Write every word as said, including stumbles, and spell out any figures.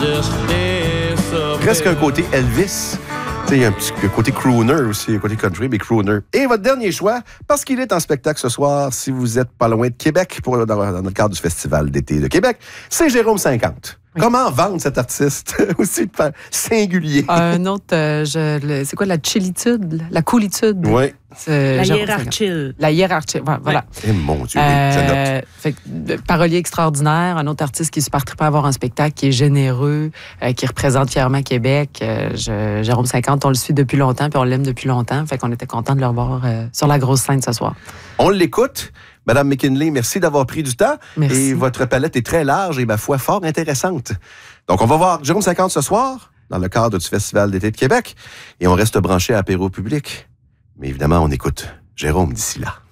Presque un côté Elvis. Il y a un petit côté crooner aussi, un côté country, mais crooner. Et votre dernier choix, parce qu'il est en spectacle ce soir, si vous êtes pas loin de Québec, pour, dans, dans le cadre du Festival d'été de Québec, c'est Jérôme cinquante. Oui. Comment vendre cet artiste aussi singulier? Un autre, euh, je, le, c'est quoi, la chillitude, la coolitude? Oui. C'est la hiérarchie. La hiérarchie, voilà. Oui. Et mon Dieu, euh, je note. Fait que, parolier extraordinaire, un autre artiste qui est super trippant à avoir un spectacle, qui est généreux, euh, qui représente fièrement Québec. Euh, je, Jérôme cinquante, on le suit depuis longtemps, puis on l'aime depuis longtemps. Fait qu'on était content de le revoir euh, sur la grosse scène ce soir. On l'écoute. Madame McKinley, merci d'avoir pris du temps. Merci. Et votre palette est très large et, ma foi, fort intéressante. Donc, on va voir Jérôme cinquante ce soir, dans le cadre du Festival d'été de Québec. Et on reste branché à Apéro Public. Mais évidemment, on écoute Jérôme d'ici là.